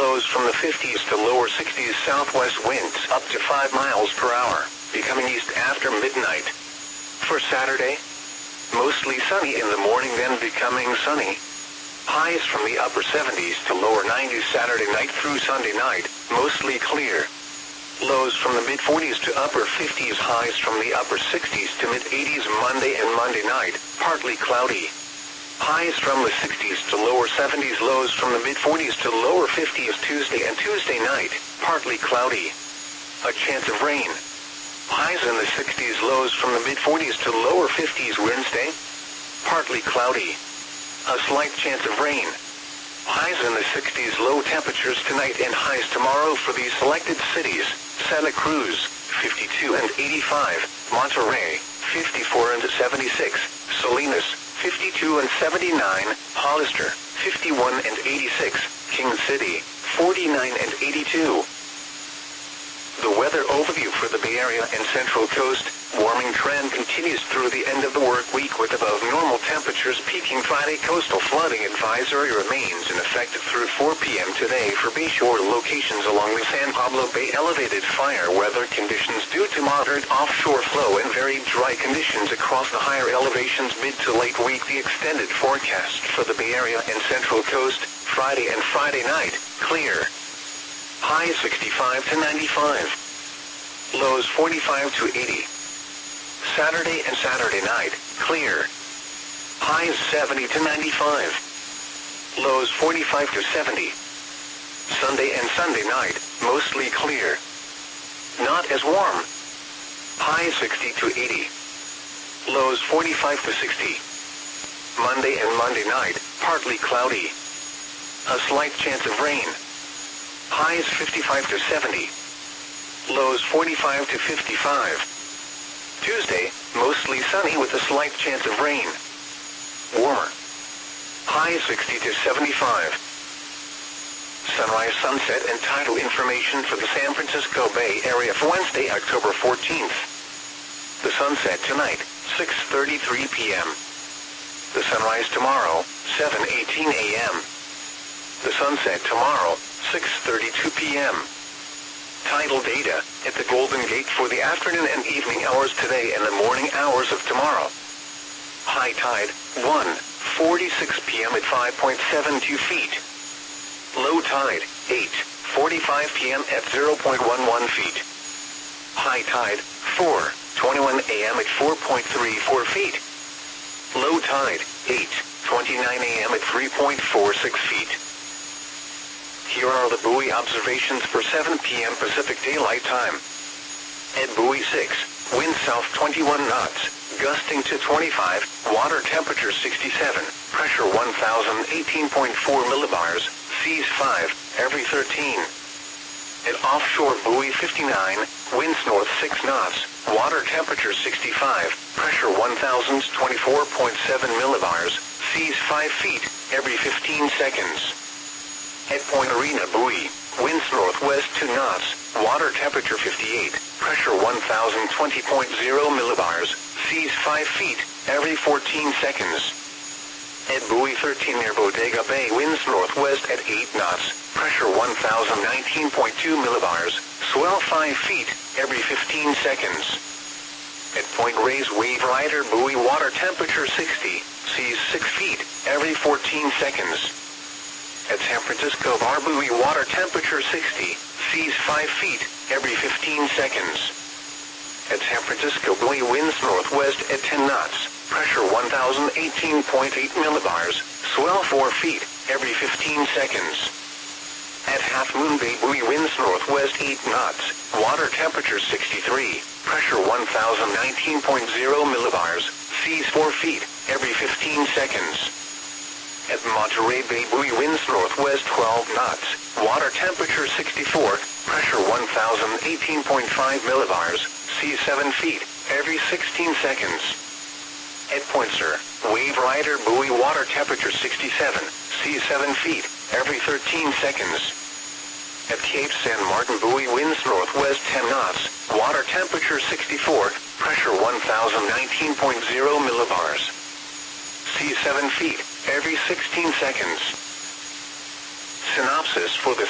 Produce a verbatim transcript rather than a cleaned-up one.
Lows from the fifties to lower sixties, southwest winds up to five miles per hour, becoming east after midnight. For Saturday, mostly sunny in the morning, then becoming sunny. Highs from the upper seventies to lower nineties Saturday night through Sunday night, mostly clear. Lows from the mid-forties to upper fifties, highs from the upper sixties to mid-eighties Monday and Monday night, partly cloudy. Highs from the sixties to lower seventies, lows from the mid-forties to lower fifties Tuesday and Tuesday night, partly cloudy. A chance of rain. Highs in the sixties, lows from the mid-forties to lower fifties Wednesday, partly cloudy. A slight chance of rain. Highs in the sixties, low temperatures tonight and highs tomorrow for these selected cities: Santa Cruz, fifty-two and eighty-five, Monterey, fifty-four and seventy-six, Salinas, fifty-two and seventy-nine, Hollister, fifty-one and eighty-six, King City, forty-nine and eighty-two. The weather overview for the Bay Area and Central Coast. Warming trend continues through the end of the work week with above normal temperatures peaking Friday. Coastal flooding advisory remains in effect through four p m today for bayshore locations along the San Pablo Bay. Elevated fire weather conditions due to moderate offshore flow and very dry conditions across the higher elevations mid to late week. The extended forecast for the Bay Area and Central Coast, Friday and Friday night, clear. Highs sixty-five to ninety-five. Lows forty-five to eighty. Saturday and Saturday night, clear. Highs seventy to ninety-five. Lows forty-five to seventy. Sunday and Sunday night, mostly clear. Not as warm. Highs sixty to eighty. Lows forty-five to sixty. Monday and Monday night, partly cloudy. A slight chance of rain. Highs fifty-five to seventy. Lows forty-five to fifty-five. Tuesday, mostly sunny with a slight chance of rain. Warmer. Highs sixty to seventy-five. Sunrise, sunset, and tidal information for the San Francisco Bay Area for Wednesday, October fourteenth. The sunset tonight, six thirty-three p m The sunrise tomorrow, seven eighteen a m The sunset tomorrow, six thirty-two p m Tidal data at the Golden Gate for the afternoon and evening hours today and the morning hours of tomorrow. High tide, one forty-six p m at five point seven two feet. Low tide, eight forty-five p m at zero point one one feet. High tide, four twenty-one a m at four point three four feet. Low tide, eight twenty-nine a m at three point four six feet. Here are the buoy observations for seven p m Pacific Daylight Time. At buoy six, wind south twenty-one knots, gusting to twenty-five, water temperature sixty-seven, pressure one thousand eighteen point four millibars, seas five, every thirteen. At offshore buoy fifty-nine, winds north six knots, water temperature sixty-five, pressure one thousand twenty-four point seven millibars, seas five feet, every fifteen seconds. At Point Arena buoy, winds northwest two knots, water temperature fifty-eight, pressure one thousand twenty point zero millibars, seas five feet, every fourteen seconds. At buoy thirteen near Bodega Bay, winds northwest at eight knots, pressure one thousand nineteen point two millibars, swell five feet, every fifteen seconds. At Point Reyes Wave Rider buoy, water temperature sixty, seas six feet, every fourteen seconds. At San Francisco Bar buoy, water temperature sixty, seas five feet, every fifteen seconds. At San Francisco buoy, winds northwest at ten knots, pressure one thousand eighteen point eight millibars, swell four feet, every fifteen seconds. At Half Moon Bay buoy, winds northwest eight knots, water temperature sixty-three, pressure one thousand nineteen point zero millibars, seas four feet, every fifteen seconds. At Monterey Bay buoy, winds northwest twelve knots, water temperature sixty-four, pressure one thousand eighteen point five millibars, seas seven feet, every sixteen seconds. At Point Sur, Wave Rider buoy, water temperature sixty-seven, seas seven feet, every thirteen seconds. At Cape San Martin buoy, winds northwest ten knots, water temperature sixty-four, pressure one thousand nineteen point zero millibars, seas seven feet, every sixteen seconds. Synopsis for the